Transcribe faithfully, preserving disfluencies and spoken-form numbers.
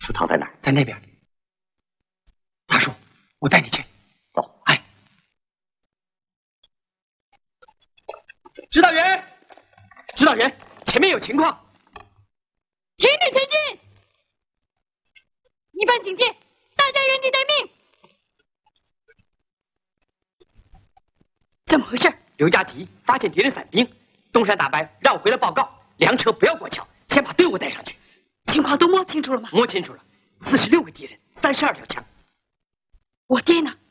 祠堂在哪儿？ 在那边。大叔，我带你去。 走。 哎，指导员，指导员，前面有情况。 停止前进！一般警戒，大家原地待命。怎么回事？ 刘家吉发现敌人散兵，东山大白让我回来报告，粮车不要过桥，先把队伍带上去。 情况都摸清楚了吗？ 摸清楚了，四十六个敌人，三十二条枪。 我爹呢？